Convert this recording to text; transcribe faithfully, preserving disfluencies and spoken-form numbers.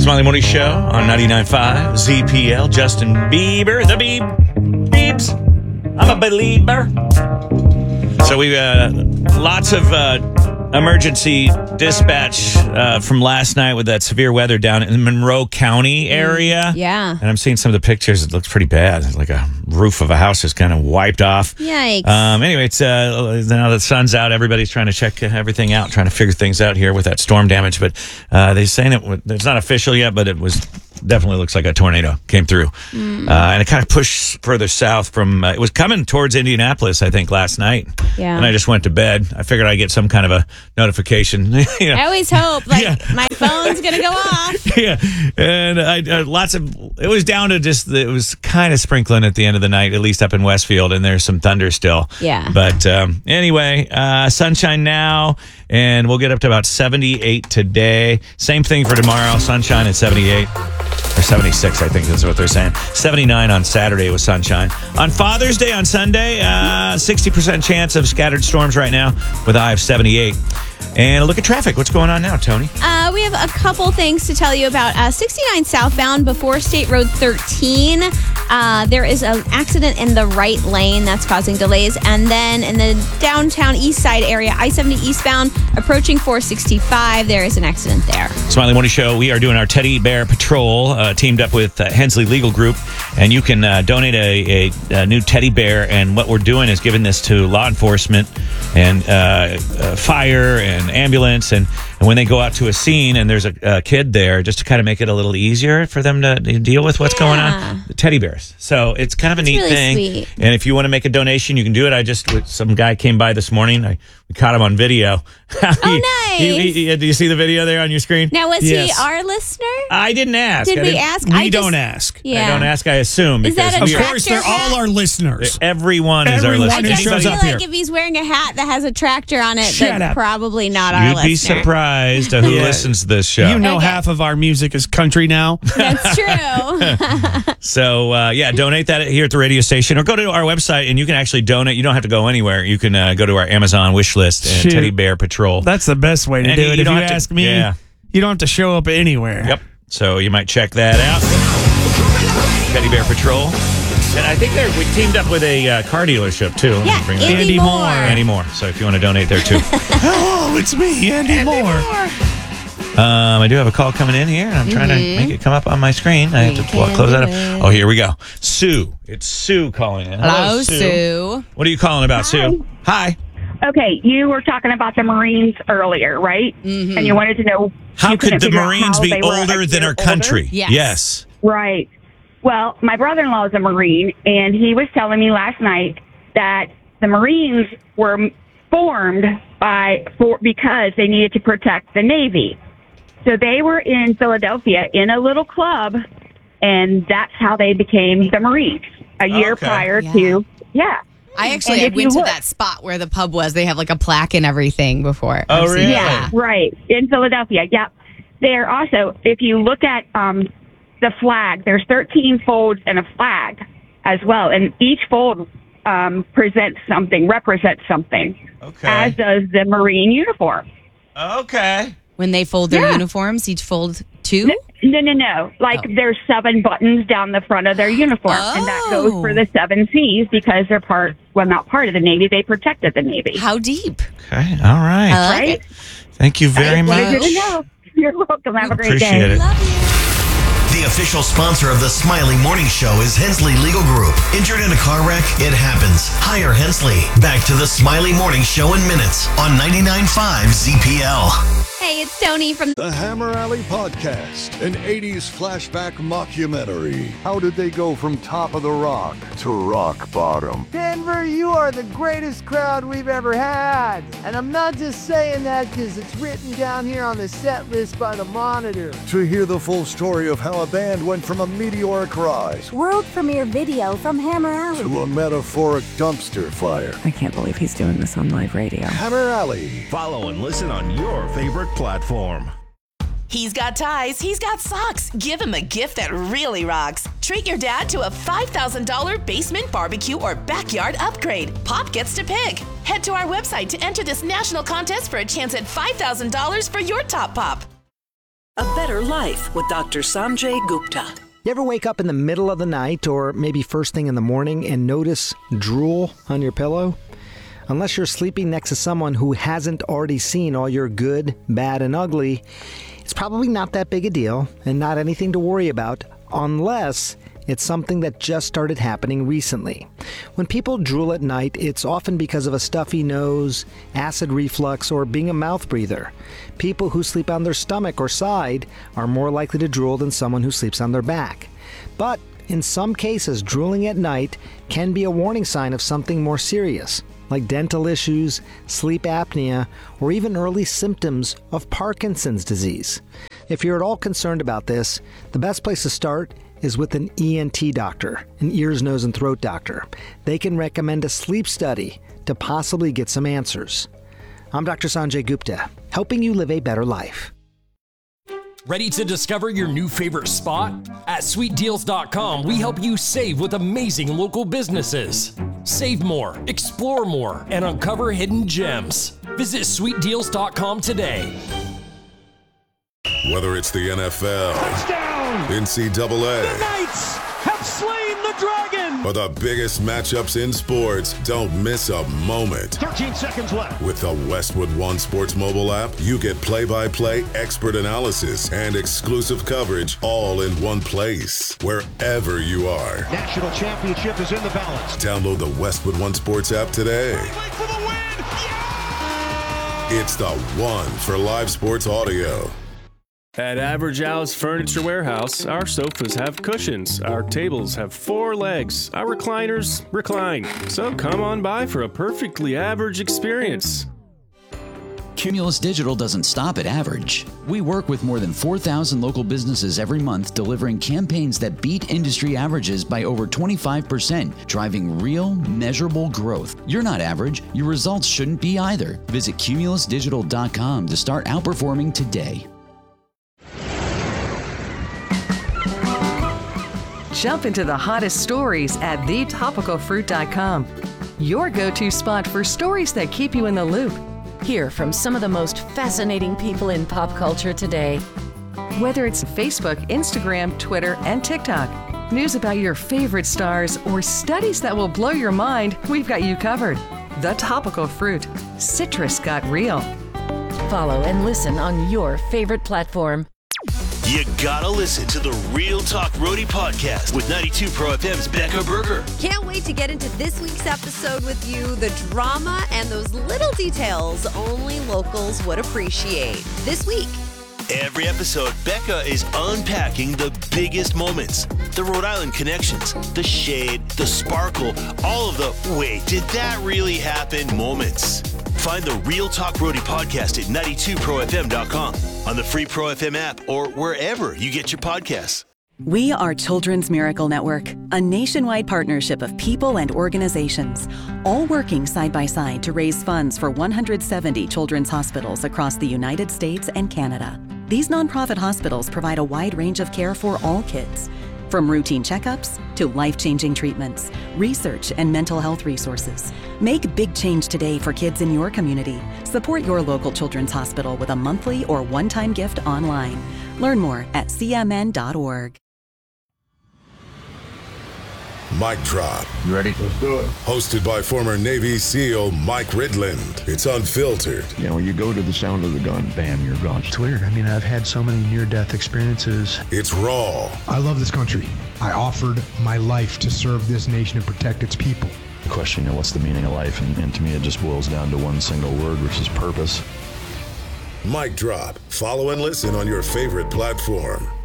Smiley Morning Show on ninety-nine point five Z P L. Justin Bieber, the Beeb, Biebs. I'm a believer. So we uh, lots of uh, emergency dispatch uh, from last night with that severe weather down in the Monroe County area. Yeah. And I'm seeing some of the pictures. It looks pretty bad. Like a roof of a house is kind of wiped off. Yikes. Um, anyway, it's uh, now the sun's out. Everybody's trying to check everything out, trying to figure things out here with that storm damage. But uh, they're saying it, it's not official yet, but it was definitely looks like a tornado came through. Mm. Uh, and it kind of pushed further south from, uh, it was coming towards Indianapolis, I think, last night. Yeah. And I just went to bed. I figured I'd get some kind of a notification. you know. I always hope, like, Yeah. my phone's going to go off. Yeah. And I, uh, lots of, it was down to just, it was kind of sprinkling at the end of the night, at least up in Westfield, and there's some thunder still. Yeah. But um, anyway, uh, sunshine now, and we'll get up to about seventy-eight today. Same thing for tomorrow, sunshine at seventy-eight. Or seventy-six, I think is what they're saying. seventy-nine on Saturday with sunshine. On Father's Day on Sunday, uh, sixty percent chance of scattered storms right now with a high of seventy-eight. And a look at traffic. What's going on now, Tony? Uh, we have a couple things to tell you about. Uh, sixty-nine southbound before State Road thirteen. Uh, there is an accident in the right lane that's causing delays. And then in the downtown east side area, I seventy eastbound, approaching four sixty-five, there is an accident there. Smiley Morning Show, we are doing our Teddy Bear Patrol, uh, teamed up with uh, Hensley Legal Group. And you can uh, donate a, a, a new teddy bear. And what we're doing is giving this to law enforcement and uh, uh, fire and ambulance. And, and when they go out to a scene and there's a, a kid there, just to kind of make it a little easier for them to deal with what's Yeah. going on, the teddy bears. So it's kind of a That's neat really thing. sweet. And if you want to make a donation, you can do it. I just, some guy came by this morning. I we caught him on video. Oh, nice. He, he, he, do you see the video there on your screen? Now, was Yes. he our listener? I didn't ask. Did I we didn't- ask? We I don't just, ask. Yeah. I don't ask, I assume. Is that because a Of we are- course, tractor they're all hat? our listeners. Everyone is our Everyone listener. who I just shows feel up like here. if he's wearing a hat that has a tractor on it, Shut that's up. probably not our You'd be listener. surprised who Yeah. listens to this show. You know, Okay. half of our music is country now. That's true. So, uh, yeah, donate that here at the radio station or go to our website and you can actually donate. You don't have to go anywhere. You can uh, go to our Amazon wish list and Shoot. Teddy Bear Patrol. That's the best way to And do you- it. you If don't you have to- ask me, yeah. you don't have to show up anywhere. Yep. So you might check that out. Teddy Bear Patrol. And I think they're, we teamed up with a uh, car dealership, too. Let me Yeah, bring that- Andy, Andy Moore. Moore. Andy Moore. So if you want to donate there, too. Oh, it's me, Andy, Moore. Um, I do have a call coming in here, and I'm trying Mm-hmm. to make it come up on my screen. I have to can close that do up. it. Oh, here we go. Sue. It's Sue calling in. Hello, Sue. What are you calling about, Sue? Hi. Okay, you were talking about the Marines earlier, right? Mm-hmm. And you wanted to know How you could couldn't the figure out Marines how be they were a older than year our country? older? Yes. Yes. Right. Well, my brother-in-law is a Marine, and he was telling me last night that the Marines were formed by for because they needed to protect the Navy. So they were in Philadelphia in a little club, and that's how they became the Marines a year Okay. prior Yeah. to yeah. I actually And I if went you to look- that spot where the pub was. They have like a plaque and everything before. Oh, I've seen really? it. Yeah, right. In Philadelphia. Yep. There also, if you look at um, the flag, there's thirteen folds and a flag as well. And each fold um, presents something, represents something, Okay. as does the Marine uniform. Okay. When they fold their Yeah. uniforms, each fold two. No, no, no. Like Oh. there's seven buttons down the front of their uniform. And that goes Oh. for the seven C's because they're part, well, not part of the Navy. They protected the Navy. How deep? Okay. All right. I like Right? it. Thank you very What much. is it to know? You're welcome. Have a great Appreciate day. it. The official sponsor of the Smiley Morning Show is Hensley Legal Group. Injured in a car wreck? It happens. Hire Hensley. Back to the Smiley Morning Show in minutes on ninety-nine point five Z P L. Hey, it's Tony from The Hammer Alley Podcast, an eighties flashback mockumentary. How did they go from top of the rock to rock bottom? Denver, you are the greatest crowd we've ever had. And I'm not just saying that because it's written down here on the set list by the Monitor. To hear the full story of how a band went from a meteoric rise World premiere video from Hammer Alley. to a metaphoric dumpster fire. I can't believe he's doing this on live radio. Hammer Alley. Follow and listen on your favorite platform. He's got ties, he's got socks. Give him a gift that really rocks. Treat your dad to a five thousand dollars basement barbecue or backyard upgrade. Pop gets to pick. Head to our website to enter this national contest for a chance at five thousand dollars for your top pop. A better life with Doctor Sanjay Gupta. You ever wake up in the middle of the night or maybe first thing in the morning and notice drool on your pillow? Unless you're sleeping next to someone who hasn't already seen all your good, bad, and ugly, it's probably not that big a deal and not anything to worry about unless it's something that just started happening recently. When people drool at night, it's often because of a stuffy nose, acid reflux, or being a mouth breather. People who sleep on their stomach or side are more likely to drool than someone who sleeps on their back. But in some cases, drooling at night can be a warning sign of something more serious, like dental issues, sleep apnea, or even early symptoms of Parkinson's disease. If you're at all concerned about this, the best place to start is with an E N T doctor, an ears, nose, and throat doctor. They can recommend a sleep study to possibly get some answers. I'm Doctor Sanjay Gupta, helping you live a better life. Ready to discover your new favorite spot? At sweet deals dot com, we help you save with amazing local businesses. Save more, explore more, and uncover hidden gems. Visit sweet deals dot com today. Whether it's the N F L, touchdown, N C double A, the Knights have slain the dragon, or the biggest matchups in sports, don't miss a moment. thirteen seconds left. With the Westwood One Sports mobile app, you get play-by-play, expert analysis, and exclusive coverage all in one place, wherever you are. National championship is in the balance. Download the Westwood One Sports app today. For the win. Yeah! It's the one for live sports audio. At Average Al's Furniture Warehouse, our sofas have cushions, our tables have four legs, our recliners recline. So come on by for a perfectly average experience. Cumulus Digital doesn't stop at average. We work with more than four thousand local businesses every month, delivering campaigns that beat industry averages by over twenty-five percent, driving real, measurable growth. You're not average. Your results shouldn't be either. Visit cumulus digital dot com to start outperforming today. Jump into the hottest stories at the topical fruit dot com. Your go-to spot for stories that keep you in the loop. Hear from some of the most fascinating people in pop culture today. Whether it's Facebook, Instagram, Twitter, and TikTok, news about your favorite stars, or studies that will blow your mind, we've got you covered. The Topical Fruit. Citrus got real. Follow and listen on your favorite platform. You gotta listen to the Real Talk Roadie podcast with ninety-two Pro F M's Becca Berger. Can't wait to get into this week's episode with you. The drama and those little details only locals would appreciate. This week. Every episode, Becca is unpacking the biggest moments, the Rhode Island connections, the shade, the sparkle, all of the wait, did that really happen moments. Find the Real Talk Roadie podcast at ninety-two pro f m dot com, on the free Pro F M app, or wherever you get your podcasts. We are Children's Miracle Network, a nationwide partnership of people and organizations, all working side by side to raise funds for one hundred seventy children's hospitals across the United States and Canada. These nonprofit hospitals provide a wide range of care for all kids, from routine checkups to life-changing treatments, research, and mental health resources. Make big change today for kids in your community. Support your local children's hospital with a monthly or one-time gift online. Learn more at c m n dot org. Mic Drop. You ready? Let's do it. Hosted by former Navy SEAL Mike Ridland. It's unfiltered. You know, when you go to the sound of the gun, bam, you're gone. It's weird. I mean, I've had so many near-death experiences. It's raw. I love this country. I offered my life to serve this nation and protect its people. The question, you know, what's the meaning of life? And, and to me, it just boils down to one single word, which is purpose. Mic Drop. Follow and listen on your favorite platform.